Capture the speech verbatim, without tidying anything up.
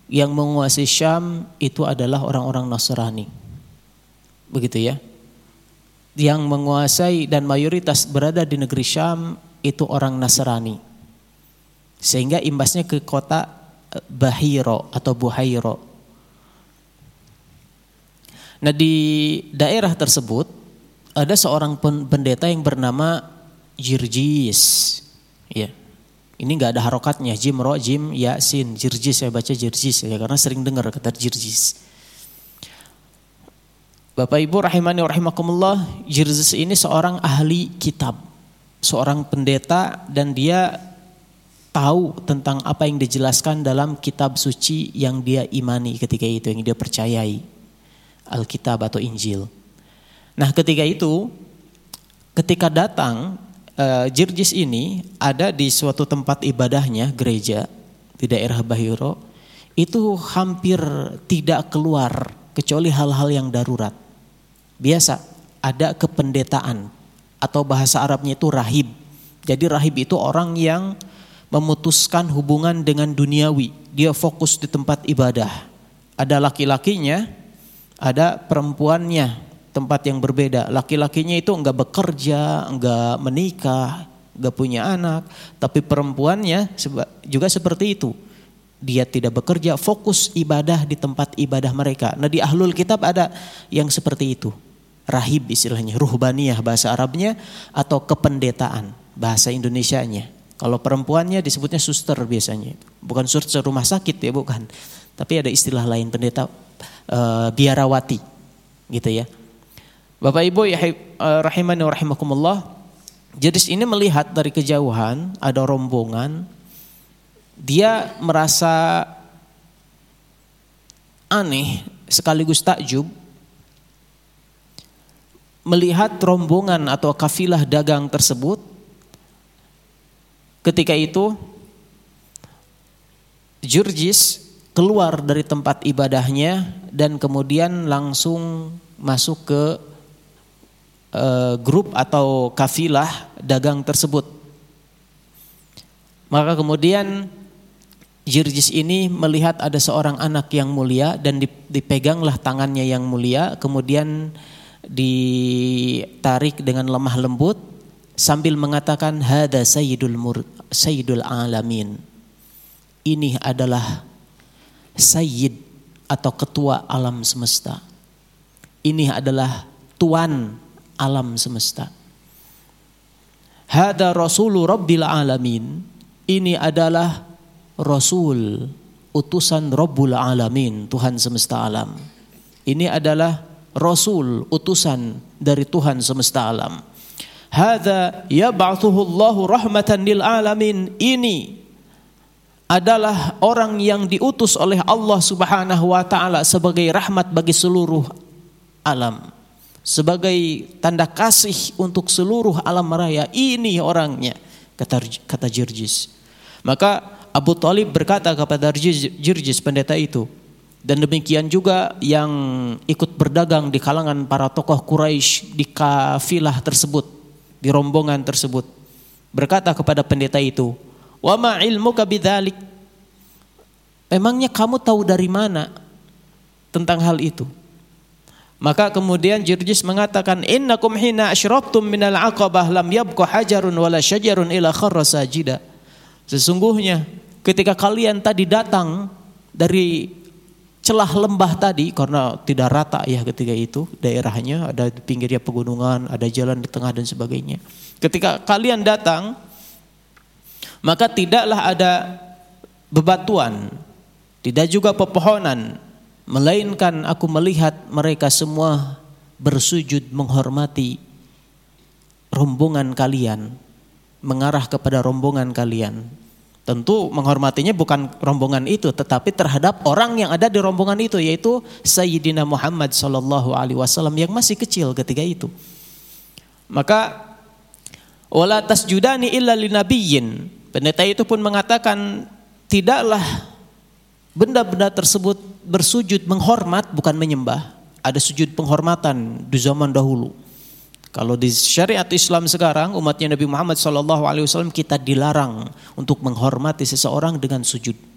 yang menguasai Syam itu adalah orang-orang Nasrani. Begitu ya. Yang menguasai dan mayoritas berada di negeri Syam itu orang Nasrani. Sehingga imbasnya ke kota Bahiro atau Buhairo. Nah, di daerah tersebut ada seorang pendeta yang bernama Jirjis. Ya. Ini enggak ada harokatnya, jim ro jim ya sin, Jirjis, saya baca Jirjis ya karena sering dengar kata Jirjis. Bapak Ibu rahimani wa rahimakumullah, Jirjis ini seorang ahli kitab, seorang pendeta, dan dia tahu tentang apa yang dijelaskan dalam kitab suci yang dia imani ketika itu, yang dia percayai, Alkitab atau Injil. Nah, ketika itu ketika datang Uh, Jirjis ini ada di suatu tempat ibadahnya, gereja di daerah Bahiro, itu hampir tidak keluar kecuali hal-hal yang darurat. Biasa ada kependetaan atau bahasa Arabnya itu rahib. Jadi rahib itu orang yang memutuskan hubungan dengan duniawi, dia fokus di tempat ibadah. Ada laki-lakinya, ada perempuannya, tempat yang berbeda. Laki-lakinya itu enggak bekerja, enggak menikah, enggak punya anak, tapi perempuannya juga seperti itu. Dia tidak bekerja, fokus ibadah di tempat ibadah mereka. Nah, di Ahlul Kitab ada yang seperti itu. Rahib istilahnya, ruhbaniyah bahasa Arabnya, atau kependetaan bahasa Indonesianya. Kalau perempuannya disebutnya suster biasanya. Bukan suster rumah sakit ya, bukan. Tapi ada istilah lain, pendeta uh, biarawati gitu ya. Bapak Ibu ya rahimani wa rahimakumullah, Jirjis ini melihat dari kejauhan ada rombongan. Dia merasa aneh sekaligus takjub melihat rombongan atau kafilah dagang tersebut. Ketika itu Jirjis keluar dari tempat ibadahnya dan kemudian langsung masuk ke Uh, grup atau kafilah dagang tersebut. Maka kemudian Jirjis ini melihat ada seorang anak yang mulia dan dipeganglah tangannya yang mulia, kemudian ditarik dengan lemah lembut sambil mengatakan hada sayyidul mur sayyidul alamin. Ini adalah sayyid atau ketua alam semesta. Ini adalah tuan alam semesta. Hada rasulu rabbil alamin. Ini adalah rasul, utusan Rabbul alamin, Tuhan semesta alam. Ini adalah rasul, utusan dari Tuhan semesta alam. Hada yab'athuhu Allahu rahmatan lil alamin. Ini adalah orang yang diutus oleh Allah Subhanahu wa taala sebagai rahmat bagi seluruh alam, sebagai tanda kasih untuk seluruh alam raya. Ini orangnya, kata kata Jirjis. Maka Abu Thalib berkata kepada Jirjis, pendeta itu, dan demikian juga yang ikut berdagang di kalangan para tokoh Quraisy di kafilah tersebut, di rombongan tersebut, berkata kepada pendeta itu, wa ma ilmuka bidzalik? Memangnya kamu tahu dari mana tentang hal itu? Maka kemudian Jirjis mengatakan, innakum hina asyrabtum minal aqabah lam yabqa hajarun wala syajarun ila kharra sajida. Sesungguhnya ketika kalian tadi datang dari celah lembah tadi, karena tidak rata ya ketika itu daerahnya, ada di pinggirnya pegunungan, ada jalan di tengah dan sebagainya. Ketika kalian datang, maka tidaklah ada bebatuan, tidak juga pepohonan, melainkan aku melihat mereka semua bersujud menghormati rombongan kalian, mengarah kepada rombongan kalian. Tentu menghormatinya bukan rombongan itu, tetapi terhadap orang yang ada di rombongan itu, yaitu Sayyidina Muhammad sallallahu alaihi wasallam yang masih kecil ketika itu. Maka wala tasjudani illa linabiyyin. Pendeta itu pun mengatakan, tidaklah benda-benda tersebut bersujud menghormat, bukan menyembah. Ada sujud penghormatan di zaman dahulu. Kalau di syariat Islam sekarang, umatnya Nabi Muhammad sallallahu alaihi wasallam, kita dilarang untuk menghormati seseorang dengan sujud.